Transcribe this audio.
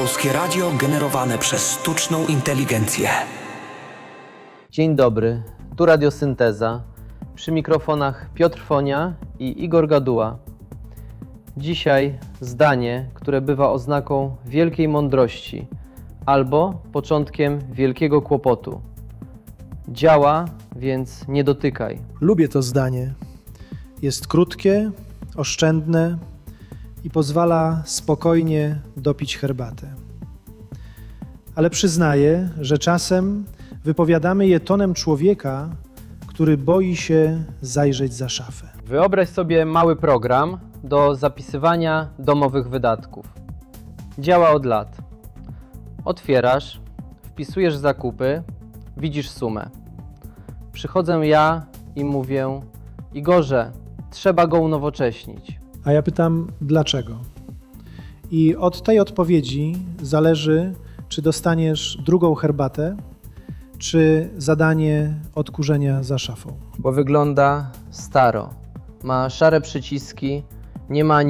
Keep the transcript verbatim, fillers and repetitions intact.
Polskie Radio generowane przez sztuczną inteligencję. Dzień dobry, tu Radiosynteza. Przy mikrofonach Piotr Fonia i Igor Gaduła. Dzisiaj zdanie, które bywa oznaką wielkiej mądrości albo początkiem wielkiego kłopotu. Działa, więc nie dotykaj. Lubię to zdanie. Jest krótkie, oszczędne i pozwala spokojnie dopić herbatę. Ale przyznaję, że czasem wypowiadamy je tonem człowieka, który boi się zajrzeć za szafę. Wyobraź sobie mały program do zapisywania domowych wydatków. Działa od lat. Otwierasz, wpisujesz zakupy, widzisz sumę. Przychodzę ja i mówię: Igorze, trzeba go unowocześnić. A ja pytam, dlaczego? I od tej odpowiedzi zależy, czy dostaniesz drugą herbatę, czy zadanie odkurzenia za szafą. Bo wygląda staro. Ma szare przyciski, nie ma